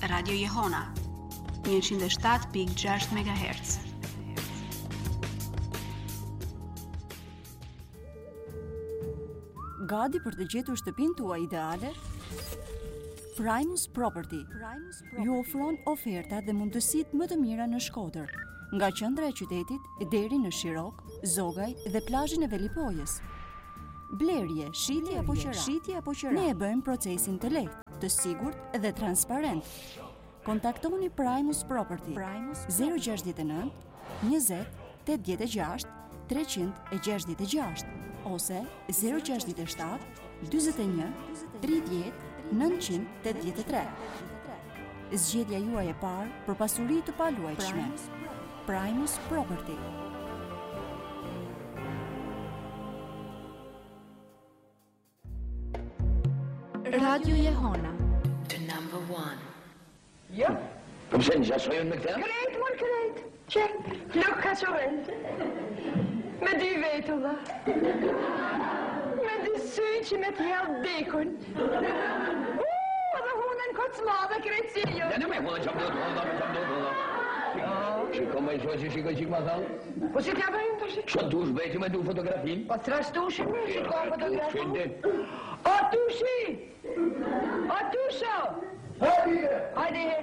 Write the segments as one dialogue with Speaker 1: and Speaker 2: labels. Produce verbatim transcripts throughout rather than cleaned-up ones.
Speaker 1: Radio Jehona njëqind e shtatë pikë gjashtë megahertz.
Speaker 2: Gati për të gjetur shtëpinë tuaj ideale? Primus Property ju ofron ofertat dhe mundësitë më të mira në Shkodër, nga qendra e qytetit deri në Shirok, Zogaj dhe plazhin e Velipojës. Blerje, shitje apo qira, shitje apo qira. Ne e bëjmë procesin të lehtë, të sigurt dhe transparent. Kontaktoni Primus Property zero gjasht e nëntë njëzet tetëdhjetë e gjashtë treqind e gjashtëdhjetë e gjashtë ose zero gjasht e shtatë dyzet e një tridhjetë nëntëqind tetëdhjetë e tre. Zgjedhja juaj e parë për pasuri të paluajtshme. Primus Property.
Speaker 3: Radio Jehona.
Speaker 4: The number one.
Speaker 5: Ja.
Speaker 6: Kom sen, ja så me këtë?
Speaker 5: Krejt, mor krejt. Që, lukka që rent. Me dy vetulla. Me dy sy që me t'jell dekun. Uuu, dhe hunen këtë s'madhe krejt si jo.
Speaker 6: Ja, në me, hulla qam do, hulla, qam do, hulla. Shiko me shko që shiko qik ma thallë?
Speaker 5: Po si t'ja bëjmë të shiko?
Speaker 6: Shko tush bejti me du fotografin?
Speaker 5: Po t'rashtushin me shiko fotografin?
Speaker 6: Shinde.
Speaker 5: O tushi! O tusho!
Speaker 6: Hajde!
Speaker 5: Hajde her!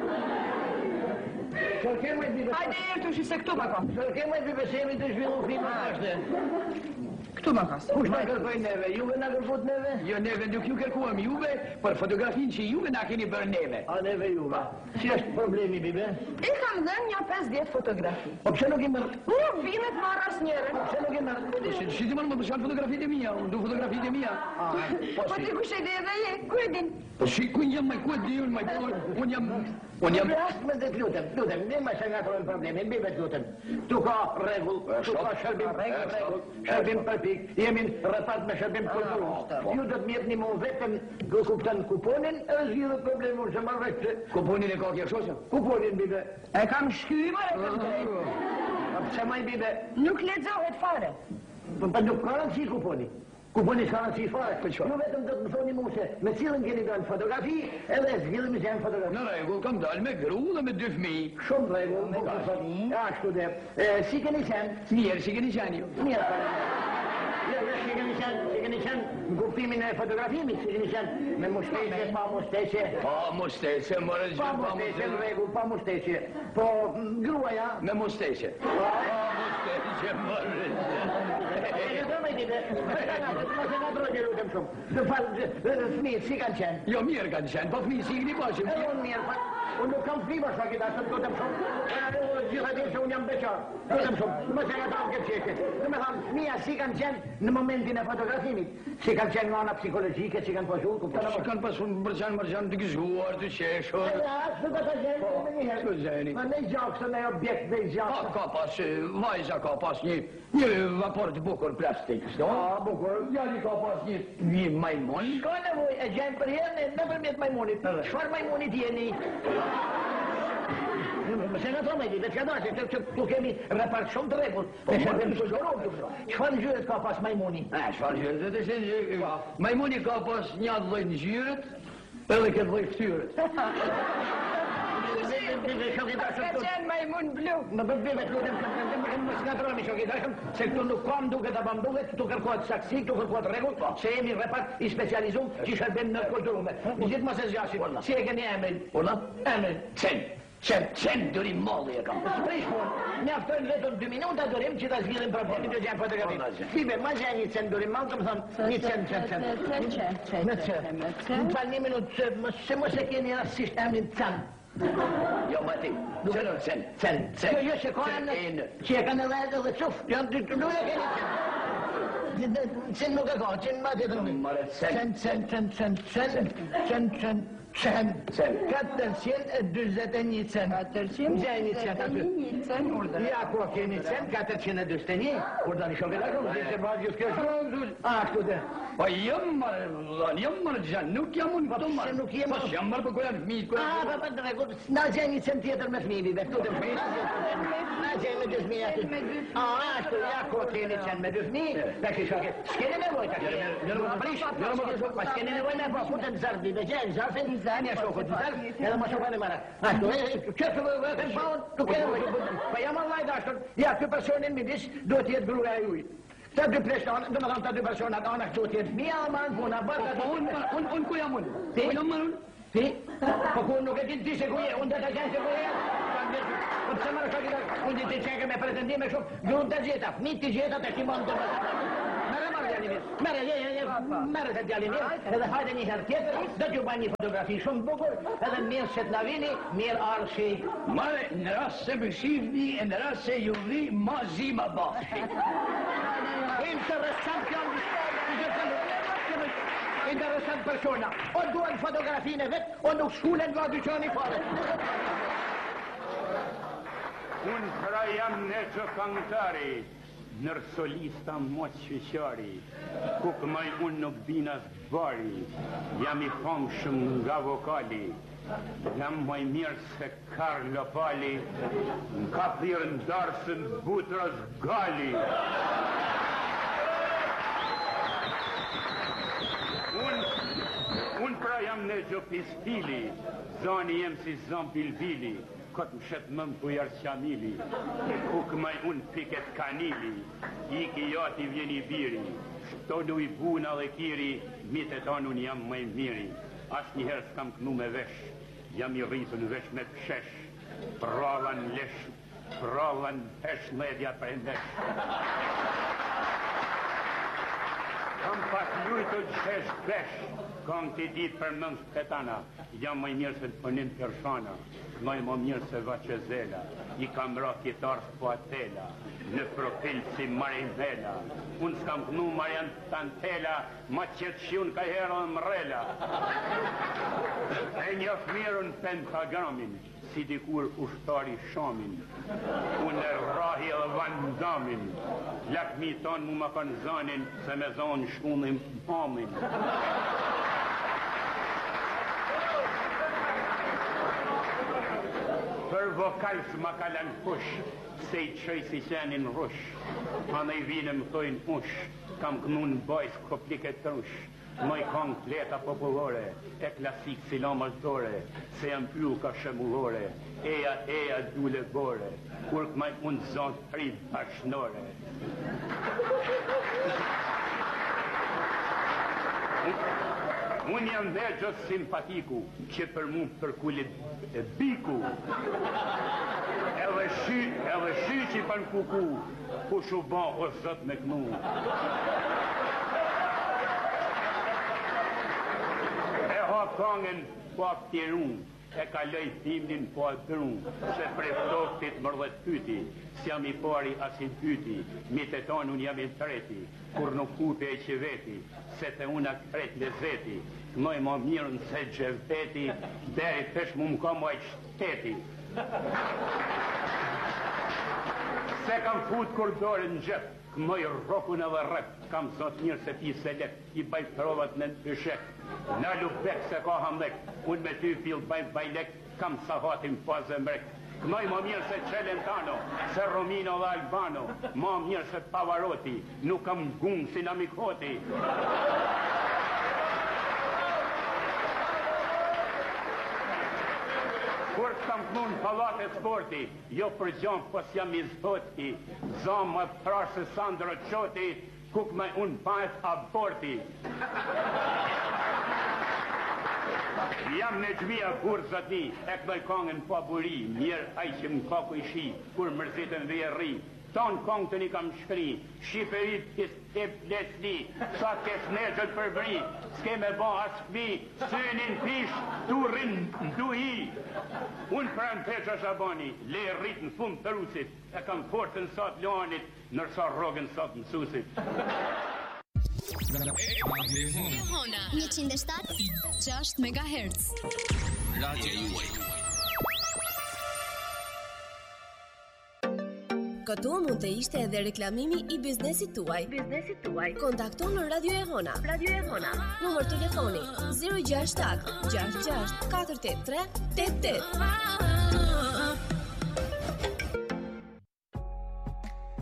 Speaker 6: Shërkem e t'i
Speaker 5: Hajde her tushi se këtu ma ka.
Speaker 6: Shërkem e t'i besemi të zhvillu film ashtë.
Speaker 5: Këtu ma ka.
Speaker 6: Kush na kërkoj neve? Juve na kërkut neve? Jo, neve nuk ju kërkuam juve, për fotografin që juve na keni bërë neve. A neve juve? Si është problemi, bibe?
Speaker 5: I kam dhënë një pesëdhjetë fotografi.
Speaker 6: Po pse nuk i mërë?
Speaker 5: Nuk vine të marrë as njërën.
Speaker 6: Pse nuk i mërë? Si ti mërë më përshan fotografit e mija, unë du fotografit e mija.
Speaker 5: Po ti kush e dhe edhe je, ku e din?
Speaker 6: Po shi, ku jam maj, ku e di unë maj, unë jam... Unë jam...
Speaker 7: Rast me dhe të lutem, lutem, ne ma që nga trojnë probleme, bibe të lutem. Tu ka regull, tu ka shërbim, regull, shërbim për pik, jemi rëfat me shërbim kulturë. Ju do të mjetë një mu vetëm kuptën kuponin, e zhjithë problemur që marrë veçë.
Speaker 6: Kuponin e ka kja shosë?
Speaker 7: Kuponin, bibe.
Speaker 5: E kam shkyma e kam drejtë.
Speaker 7: A pëse maj, bibe?
Speaker 5: Nuk lexohet fare.
Speaker 7: Pa nuk ka rëndësi kuponi. Kuponi s'ka rëndësi fare. Ju vetëm do të më thoni mu se me cilën keni dalë fotografi, edhe zgjidhemi që janë fotografi.
Speaker 6: Në regull, kam dalë me gru dhe me dy fmi.
Speaker 7: Shumë regull, me kërëfani. Ashtu dhe. Si keni qenë?
Speaker 6: Mirë, si keni qenë ju?
Speaker 7: Mirë, pare. Si keni qenë, si keni qenë në kuptimin e fotografimit, si keni qenë me mushteqe, pa mushteqe.
Speaker 6: Pa mushteqe, mërë gjithë
Speaker 7: pa mushteqe. Pa mushteqe, në regull, pa mushteqe. Po, gruaja?
Speaker 6: Me mushteqe. Pa mushteqe, mërë gjithë.
Speaker 7: Fëmijët si kanë qenë?
Speaker 6: Jo, mirë kanë qenë, po fëmijët si këni pashim.
Speaker 7: E unë mirë, pa, unë nuk kam fëmijë bashkë kita, së të gotëm shumë. Gjitha tim se unë jam beqar, gotëm shumë, më se nga ta më këtë qeke. Në me thamë, fëmija si kanë qenë në momentin e fotografimit, si kanë qenë nga ana psikologjike, si kanë pasu, kuptën
Speaker 6: Si kanë pasu në mërgjanë, mërgjanë të gëzuar, të qeshur.
Speaker 7: E ja, së të të gjenë, me njëherë.
Speaker 6: Të gjeni.
Speaker 7: Në gjakë, në objekt dhe gjakë.
Speaker 6: Ka pas, vajza ka pas një, një vapor të bukur plastik, s'do?
Speaker 7: A, bukur.
Speaker 6: Jali ka pas një, një majmon.
Speaker 7: Ka nevoj, e gjenë për herë në përmjet majmonit. Çfarë majmonit jeni? Se nga thonë, vetë ka dashë, që tu kemi repart shumë të rregull. Me shërbim shoqëror. Çfarë ngjyret ka pas majmoni?
Speaker 6: A, çfarë ngjyret? Është majmoni ka pas një lloj ngjyrët, edhe këtë lloj fytyrët.
Speaker 5: Ka qenë majmun blu.
Speaker 7: Më bëbëve të lutem, më skatroni shoqi dashëm, se këtu nuk kam duke ta bam duke, këtu kërkohet saksi, këtu kërkohet rregull, se jemi repart i specializuar që shërbim në kulturë. Gjithë mos e zgjasim. Si e keni emrin?
Speaker 6: Ula?
Speaker 7: Emrin.
Speaker 6: Çen. Çen, çen durim molli e kam.
Speaker 7: Sprish punë. Mjaftojnë vetëm dy minuta durim që ta zgjidhim problemin të gjejmë fotografi. Fibe, ma gjej një cen durim, mal të më thonë, një cen, cen, cen. Me cen. Më falë një minutë, se mos e keni rasisht emrin cen.
Speaker 6: Jo, ma ti, cen, cen, cen, cen.
Speaker 7: Jo, jo, se ka emrin, që e kanë edhe edhe dhe quf, janë të të nuk e keni cen. Cen nuk e ka, cen ma të të nuk. Cen, cen, cen, cen, cen, cen, cen. Cen, cen, katërqind e dyzet e një cen.
Speaker 5: katërqind e dyzet e një cen, urdhër.
Speaker 7: Ja, ku keni cen, katërqind e dyzet e një, urdhër një shoket akëm, dhe se ba gjithë kjo shumë, a, këtu dhe.
Speaker 6: Po jam marë, jam marë gjanë, nuk jam unë këtu marë.
Speaker 7: Se nuk jem...
Speaker 6: Po jam marë për kujat fëmijit, kujat...
Speaker 7: A, pa, pa, dhe rekur, na gjej një cen tjetër me fëmijit, dhe këtu dhe fëmijit. Na gjej me dy fëmijit aty. A, ashtu, ja, ku keni cen me dy fëmijit, dhe që shoket. S'keni nevoj, ka keni. S'keni nevoj me po, futën zardi, dhe gjenë, zarfin, Zania shoku dizar, edhe ma shokane mara. Ashtu, qëtë të paun, të kene, pa jam Allah i dashur, ja, ky personin midis, do t'jetë gruja juj. Ta dy personat, do më thonë ta dy personat, anash do t'jetë mija, marën puna, bërë, unë, unë ku jam unë? Ti? Ku jam marën? Ti? Po ku nuk e ti ti se ku je, unë dhe ta qenë se ku je? Po pëse marë shokit, unë di ti qeke me pretendime shumë, grunë të gjeta, fmit të gjeta të shimon të më. Mere marë djali mirë, mere, je, je, je, mere të djali mirë, edhe hajde një herë tjetër, do t'ju baj një fotografi shumë bukur, edhe mirë që t'na vini, mirë arë shik.
Speaker 6: Mare, në rast se më shifni, e në rast se ju vi, ma zi ma bashkë.
Speaker 7: Interesant janë interesant persona. O duan fotografinë vetë, o nuk shkulen nga dyqani fare.
Speaker 8: Unë pra jam në që këngëtari, nër solista moq qëqari, kuk maj unë nuk bina bari, jam i fam shumë nga vokali, jam maj mirë se Karlo Pali, n'ka thirë ndarësën butrës gali. Unë un pra jam në gjopistili, zani jem si zan bilbili, këtë më shetë mëm ku jarë qamili, kuk maj unë piket kanili, i ki jati vjeni biri, shtonu i buna dhe kiri, mitet anun jam maj miri, as njëherë s'kam kënu me vesh, jam i rritën vesh me pshesh, pravan lesh, pravan pesh medja për ndesh. Kam pas lujtë të qesh besh, kam të ditë për mëngës petana, jam më mirë se të pënim përshana, më më mirë se vaqezela, i kam ra kitarë s'po atela, në profil si Marinvela, unë s'kam kënu Marian Tantela, ma qëtë që unë ka herën mrela. E njëf mirën pentagramin, si dikur ushtari shamin, unë e rahi dhe vandamin, lakmi tonë mu ma kanë zanin, se me zonë shumim pamin. Për vokal s'ma kalan kush, se i qëj si qenin rush, anë i vinë më thojnë ush, kam kënu në bajs koplik e trush, moj kong fleta popullore, e klasik si lamës dore, se jam pyu ka shemullore, eja eja dule bore, kur këmaj unë zonë prit bashnore. Unë jam dhe gjësë simpatiku, që për mu për kullit e biku, edhe shy, edhe shy që për në kuku, ku shu ban o zët me kënu. E ha kangen po aftjerun, e kaloj dimnin po adrun, se preftoftit mërdhet pyti, s'jam i pari as i pyti, miteton unë jam i treti, kur nuk kupe e qeveti, se te una kret lezeti, kënoj ma mirën se gjeveti, deri pesh mu m'ka muaj qteti. Se kam fut kur dore në gjep, kënoj rokun edhe rep, kam zot mirë se ti se lek, i baj provat në pëshek, në lupek se ka hamlek, unë me ty fil baj bajlek, kam sahatim pazë mrek. Kënoj ma mirë se Celentano, se Romino dhe Albano, ma mirë se Pavarotti, nuk kam gumë si në Mikoti. Kur s'kam kënu në palat e sporti, jo për gjonë pos jam i zboti, zonë më prashë se Sandro Qoti, kuk me unë bajt aborti. Jam në gjmija kur zati, e këdoj kongën pa buri, mirë aj që më kaku i shi, kur mërzitën dhe e ri. Tonë kongë të një kam shkri, Shqiperit kës të plesni, sa kes nejët për bri, s'ke me ba as fmi, synin pish, turin duhi. Unë pranë Peqa Shabani, le rritë në fund të rusit, e kam fortën sot loanit, nërsa rogën sot në susit.
Speaker 9: njëqind e shtatë e gjashtë megahertz. Radio juaj.
Speaker 10: Këtu mund të ishte edhe reklamimi i biznesit tuaj. Biznesit tuaj. Kontakto në Radio Ehona. Radio Ehona. Numër telefoni zero gjasht shtat gjasht gjasht katër tetë tre tetë tetë.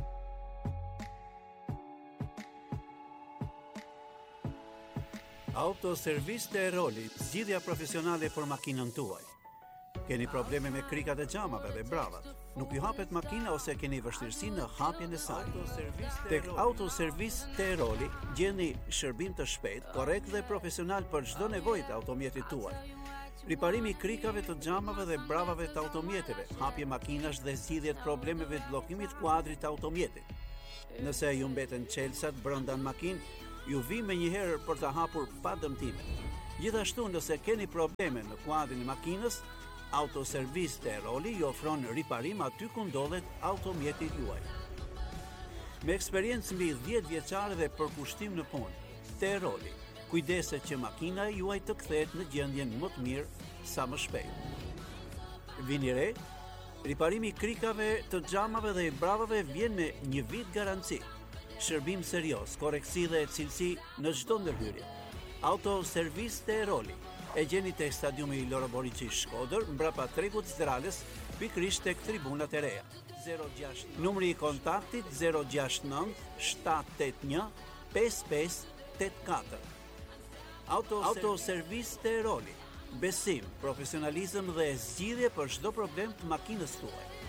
Speaker 11: Au Autoservis Teroli, zgjidhja profesionale për makinën tuaj. Keni probleme me krikat e xhamave dhe bravat? Nuk ju hapet makina ose keni vështirësi në hapjen e saj? Tek Autoservis Teroli gjeni shërbim të shpejtë, korrekt dhe profesional për çdo nevojë të automjetit tuaj. Riparimi i krikave të xhamave dhe bravave të automjeteve, hapje makinash dhe zgjidhje të problemeve të bllokimit kuadrit të automjetit. Nëse ju mbeten çelësat brenda në makinë, ju vi me njëherë për të hapur pa dëmtime. Gjithashtu, nëse keni probleme në kuadrin e makinës, Autoservis Teroli ju ofron riparim aty ku ndodhet automjeti juaj. Me eksperiencë mbi dhjetë vjeçare dhe përkushtim në punë, Teroli kujdeset që makina e juaj të kthehet në gjendjen më të mirë sa më shpejt. Vini re, riparimi i krikave të xhamave dhe i bravave vjen me një vit garanci. Shërbim serioz, korrektësi dhe cilësi në çdo ndërhyrje. Autoservis Teroli e gjeni tek stadiumi Loro Boriçi Shkodër, mbrapa tregut Zdralës, pikërisht tek tribunat e reja. zero gjashtë Numri i kontaktit zero gjashtë nëntë shtatë tetë një pesë pesë tetë katër. Autoservis Teroli. Besim, profesionalizëm dhe zgjidhje për çdo problem të makinës tuaj.